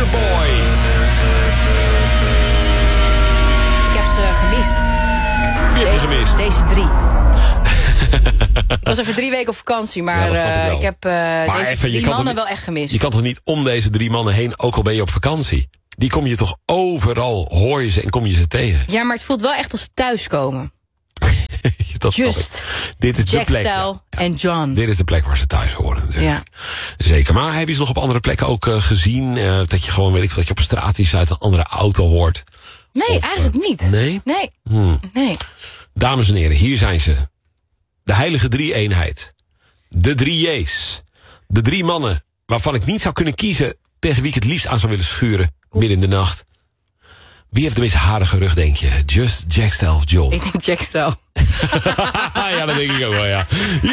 Nature Boy. Ik heb ze gemist. Wie heb je gemist? Deze 3. Ik was even 3 weken op vakantie, maar ik heb deze 3 mannen wel echt gemist. Je kan toch niet om deze 3 mannen heen, ook al ben je op vakantie? Die kom je toch overal, hoor je ze en kom je ze tegen? Ja, maar het voelt wel echt als thuiskomen. Dat Just. Dit is Jack de plek. Style en John. Dit is de plek waar ze thuis horen natuurlijk. Ja. Zeker. Maar heb je ze nog op andere plekken ook gezien? Dat je gewoon, weet ik, dat je op straat iets uit een andere auto hoort? Nee, Of, eigenlijk niet. Nee? Nee. Nee. Dames en heren, hier zijn ze. De heilige 3-eenheid. De 3 J's. De 3 mannen waarvan ik niet zou kunnen kiezen tegen wie ik het liefst aan zou willen schuren midden in de nacht. Wie heeft de meest harige rug, denk je? Just, Jack Style of John? Ik denk Jack Style. Ja, dat denk ik ook wel, ja.